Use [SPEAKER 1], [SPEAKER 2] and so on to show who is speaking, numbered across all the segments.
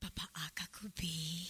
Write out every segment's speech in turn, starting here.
[SPEAKER 1] Nagpapaaka ko, B.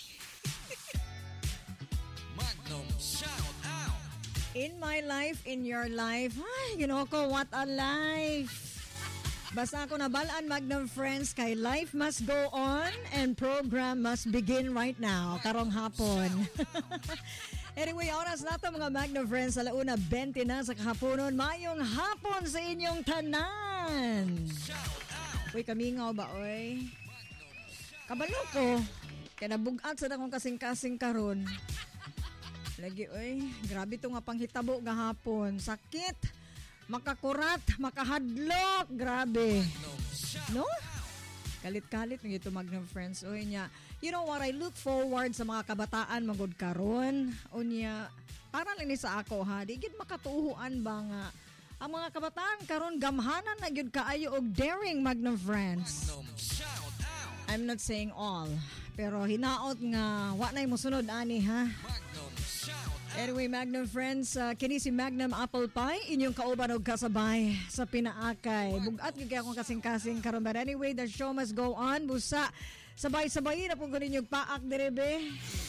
[SPEAKER 2] Magnum shout out.
[SPEAKER 1] In my life, in your life. Ay, ginoko, what a life. Basta ako nabalaan, Magnum friends, kay life must go on and program must begin right now, karong hapon. Anyway, oras na ito mga Magnum friends, alauna 20 na sa kahaponon. Mayong hapon sa inyong tanan. Uy, kamingaw ba, oy? Kabalo ko. Kaya nabugat sa akong kasing-kasing karon. Lagi, oy, grabe ito nga panghitabo gahapon. Sakit, makakurat, makahadlok, grabe. No? Kalit-kalit ng ito Magnum friends. Oy niya, you know what, I look forward sa mga kabataan magod karon. O niya, para lang ni sa ako ha, di gid makatuhuan ba nga ang mga kabataan karon gamhanan na gyud kaayo og daring Magnum friends. I'm not saying all, pero hinaot nga wa nay mosunod ani ha. Anyway, Magnum friends, kini si Magnum Apple Pie, inyong kauban og kasabay sa pinaakay. Bugat gyud kay akong kasing-kasing karon. But anyway, the show must go on. Busa, sabay-sabay na po ko ninyong paak direbe.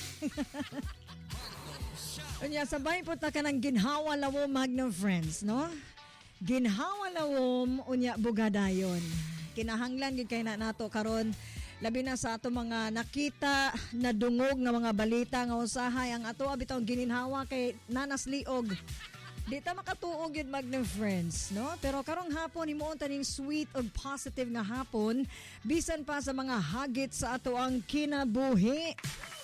[SPEAKER 1] Unya, sabay po ta ka ng ginhawa lawom, Magnum friends, no? Ginhawa lawom, unya bugadayon. Kinahanglan gyud kay na nato karon. Labi na sa ato mga nakita na dungog nga mga balita nga usahay ang ato abitaw gininhawa kay nanas liog. Di ta makatuog yun Magnum friends, no? Pero karong hapon himuon taning sweet ug positive nga hapon bisan pa sa mga hagit sa ato ang kinabuhi.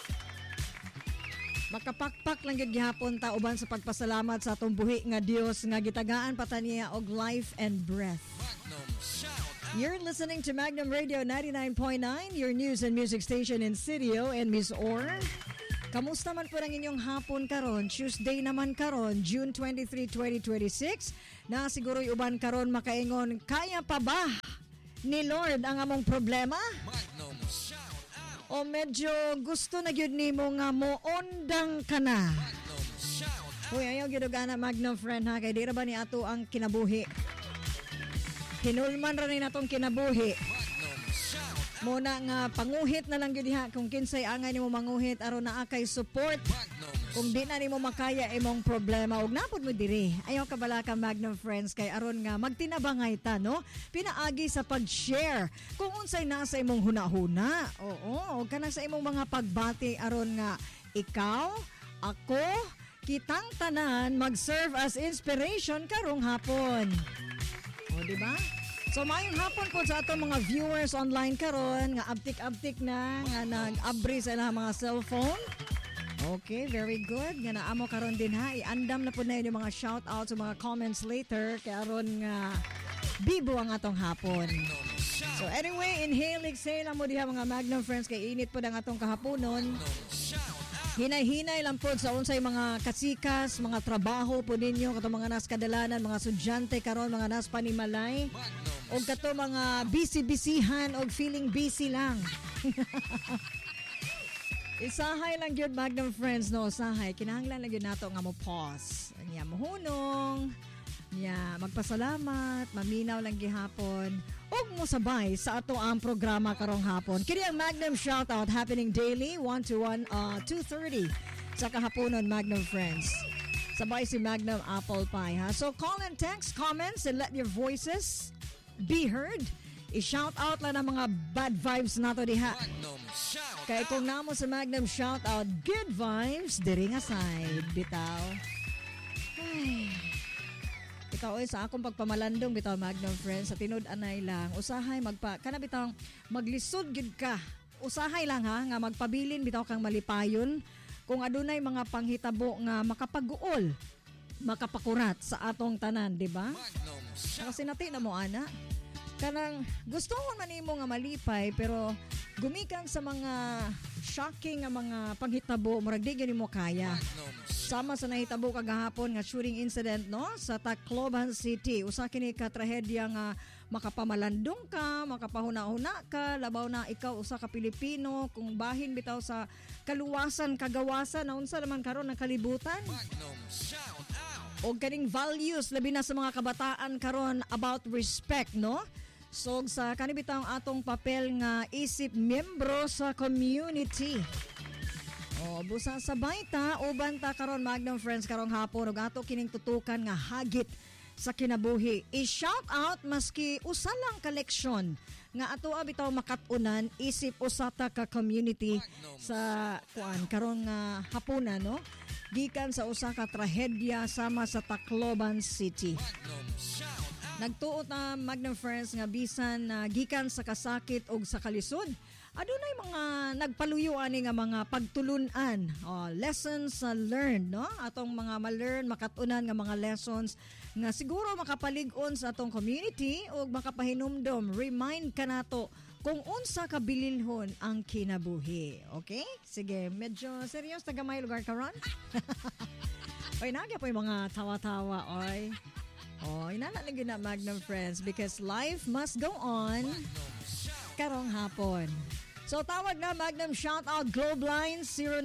[SPEAKER 1] Makapakpak lang gyud gihapon ta uban sa pagpasalamat sa atong buhi nga Dios nga gitagaan pa ta niya og life and breath. You're listening to Magnum Radio 99.9, your news and music station in Sirio and Miss Or. Kamusta man po ang inyong hapon karon? Tuesday naman karon, June 23, 2026. Na siguro'y uban karon makaingon, kaya pa ba ni Lord ang among problema?
[SPEAKER 2] Magnum shout out.
[SPEAKER 1] O medyo gusto na gyud nimo nga moondang ka na?
[SPEAKER 2] Magnum shout out.
[SPEAKER 1] Uy, ayaw gyud gana Magnum friend ha, kay di ra ba ni ato ang kinabuhi? Hinulman ra ni natong kinabuhi. Muna nga panguhit na lang gyud diha kung kinsay angay nimo manguhit aron naa kay support. Kung di na nimo makaya imong problema ug napod mo diri. Ayaw ka bala ka Magnum friends kay aron nga magtinabangay ta no. Pinaagi sa pag-share kung unsay nasa imong hunahuna. Oo, ug kana sa imong mga pagbati aron nga ikaw, ako, kitang tanan mag-serve as inspiration karong hapon. O, diba? So, mayong hapon po sa atong mga viewers online karon nga abtik-abtik na nga nag-abri sa ilang mga cellphone. Okay, very good. Nga naamo karon din ha. Iandam na po na yun yung mga shout-out sa mga comments later. Kaya aron nga bibo ang atong hapon. So, anyway, inhale, exhale lang mo diha mga Magnum friends kay init po ang atong kahaponon. Hinay-hinay lang po sa unsay mga kasikas, mga trabaho po ninyo, kato mga nas kadalanan, mga estudyante karon, mga nas panimalay, o kato mga busy-busyhan o feeling busy lang. Isahay lang yun, Magnum friends, no? Usahay. Kinahanglan lang yun nato nga mo pause. Niya mohunong, niya magpasalamat, maminaw lang gihapon. Ug mo sabay sa ato ang programa karong hapon. Kini ang Magnum Shoutout happening daily 1 to 2:30 sa kahaponon Magnum friends. Sabay si Magnum Apple Pie ha. So call and text comments and let your voices be heard. I-shout out lang ang mga bad vibes nato diha. Kaya kung namo sa Magnum Shoutout, good vibes diri nga side bitaw. Ay. Ikaw ay sa akong pagpamalandong bitaw Magnum friends sa tinud-anay lang usahay kana bitaw maglisod gid ka usahay lang ha nga magpabilin bitaw kang malipayon kung adunay mga panghitabo nga makapaguol makapakurat sa atong tanan di ba? Kasi nati na mo ana kanang gusto mo man nimo nga malipay pero gumikan sa mga shocking nga mga panghitabo murag di gyud mo kaya. Sama sa nahitabo kagahapon nga shooting incident no sa Tacloban City. Usa kini ka trahedya nga makapamalandong ka, makapahuna-huna ka, labaw na ikaw usa ka Pilipino kung bahin bitaw sa kaluwasan kagawasan na unsa naman karon ng kalibutan. O kaning values labi na sa mga kabataan karon about respect no. So sa kanibitang atong papel nga isip miyembro sa community. Busa sa baita, uban ta karon Magnum Friends karong hapon ug ato kining tutukan nga hagit sa kinabuhi. I-shout out maski usa lang koleksyon nga ato bitaw makatunan isip usata ka community sa kuan karong hapuna no. Gikan sa usa ka trahedya sama sa Tacloban City. Nagtuot na Magnum Friends nga bisan gikan sa kasakit o sa kalisod. Adunay mga nagpaluyo ani nga mga pagtulunan, lessons learned, no? Atong mga ma-learn, makatunan nga mga lessons nga siguro makapalig-on sa atong community o makapahinumdom. Remind ka nato kung unsa kabilinhon ang kinabuhi. Okay? Sige, medyo serious na gamay lugar karon. Oy, nagya po yung mga tawa-tawa, oy. Inana lang yun na Magnum Friends because life must go on karong hapon. So tawag na Magnum Shoutout Globe Lines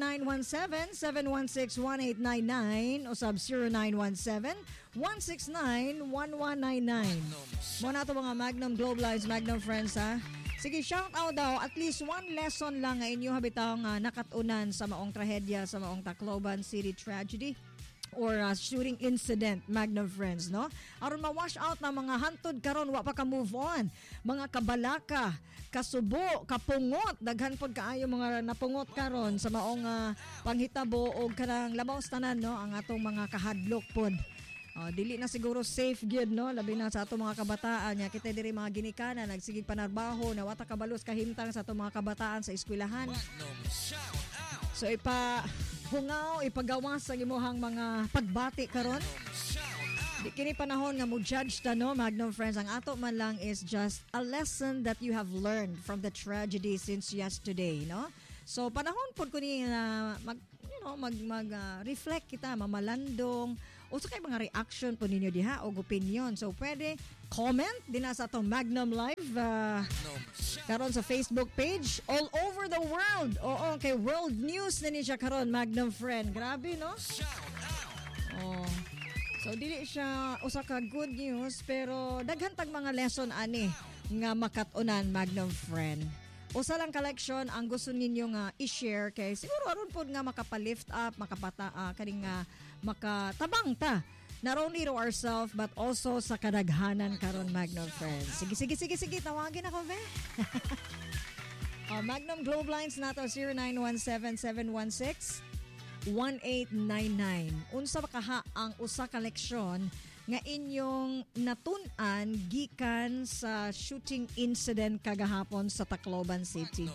[SPEAKER 1] 0917-716-1899 o sub 0917-169-1199. Mo na ito mga Magnum Globe Lines, Magnum Friends ha. Sige, shoutout daw. At least one lesson lang nga inyo habitaw nga nakatunan sa maong trahedya sa maong Tacloban City tragedy or shooting incident, Magnum Friends, no? Aron ma-wash out na mga hantod karon wa pa ka move on. Mga kabalaka, kasubo, kapungot, daghan pod kaayo mga napungot karon sa maong panghitabo o kanang labaw tanan, no? Ang atong mga kahadlok pod. Dili na siguro safe gyud, no? Labi na sa atong mga kabataan nya kita diri mga ginikanan nagsigig panarbaho na wata kabalos kahimtang sa atong mga kabataan sa eskwelahan. So hungaw ipagawas sa imuhang mga pagbati karon. Di kini panahon nga mo judge ta no Magnum Friends, ang ato man lang is just a lesson that you have learned from the tragedy since yesterday, no? So panahon pod ko ni reflect kita, mamalandong o sa kay mga reaction po ninyo diha o opinion. So pwede comment din sa atong Magnum Live karon sa Facebook page all over the world. Oo, kay World News na niya karon Magnum Friend. Grabe, no? So dili siya usa ka good news pero daghan tag mga lesson ani nga makatunan Magnum Friend. Usa lang collection ang gusto ninyo nga i-share kay siguro aron pod nga makapalift up, kaning makatabang ta not only to ourselves but also sa kadaghanan karon Magnum Friends. Sige, tawagin ako be. Magnum Globe Lines nato 0917-716-1899. Unsa ba kaha ang usa ka leksyon nga inyong natun-an gikan sa shooting incident kagahapon sa Tacloban City?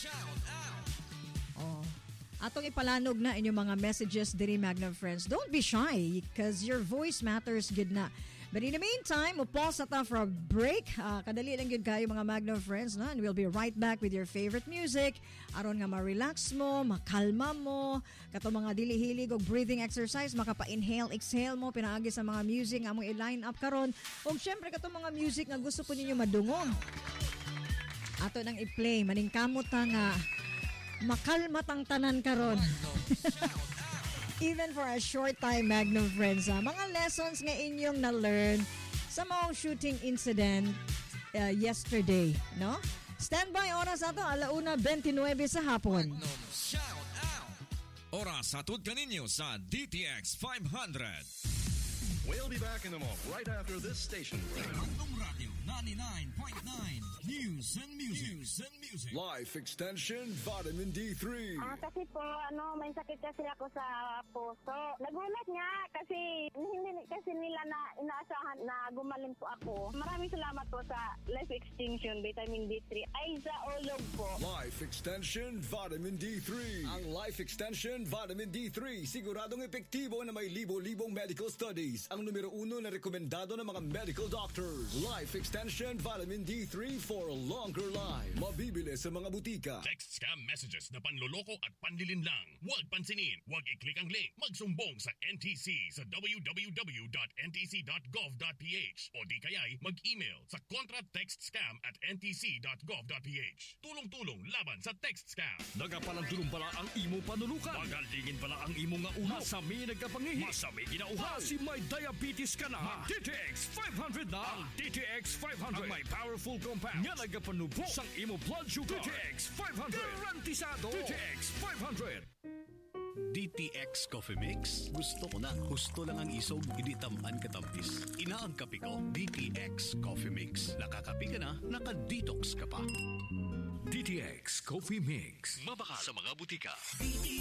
[SPEAKER 1] Atong ipalanog na inyong mga messages diri Magnum Friends. Don't be shy because your voice matters good na. But in the meantime, pause ata for a break. Kadali lang yun kayo mga Magnum Friends, no? And we'll be right back with your favorite music. Aron nga ma-relax mo, makalma mo, kato mga dili-hilig o breathing exercise, makapa-inhale, exhale mo, pinaagi sa mga music nga mong i-line up karon. O syempre kato mga music nga gusto po ninyo madungong. Ato nang i-play, maningkamot nga makalmat ang tanan karon. Even for a short time, Magnum Friends. Mga lessons nga inyong na-learn sa mga shooting incident yesterday, no? Standby oras ato, 1:29 sa hapon.
[SPEAKER 2] Oras hatod kaninyo sa DTX 500.
[SPEAKER 3] We'll be back in a moment, right after this station.
[SPEAKER 2] Random Radio 99.9 News and Music.
[SPEAKER 3] Life Extension Vitamin D3.
[SPEAKER 4] Kasi po, may sakit kasi ako sa puso. Nagulat nga kasi hindi kasi nila na inaasahan na gumaling po ako. Maraming salamat po sa Life Extension Vitamin D3. Ay, sa Olog po.
[SPEAKER 3] Life Extension Vitamin D3. Ang Life Extension Vitamin D3 siguradong epektibo na may libo-libong medical studies. Ang numero 1 na rekomendado ng mga medical doctors. Life Extension Vitamin D3 for a longer life. Mabibili sa mga butika.
[SPEAKER 5] Text scam messages na panloloko at panlilinlang. Huwag pansinin, huwag i-click ang link. Magsumbong sa NTC sa www.ntc.gov.ph o di kaya'y mag-email sa contratextscam@ntc.gov.ph. Tulong-tulong laban sa text scam.
[SPEAKER 6] Nagapalandulong pala ang imo panulukan. Magalingin pala ang imo nga ulo. Masami nagkapangihi. Masami ginauha. Si May diabetes ka na, DTX 500 na. Ang DTX 500 ang may powerful compound nga nagapanubok sang imo blood sugar. DTX 500 garantisado. DTX 500.
[SPEAKER 7] DTX Coffee Mix. Gusto ko na. Gusto lang ang isog, hindi tamaan katampis. Inaang kape ko, DTX Coffee Mix. Nakakape ka na, naka-detox ka pa.
[SPEAKER 6] DTX Coffee Mix.
[SPEAKER 7] Mabaka sa mga butika.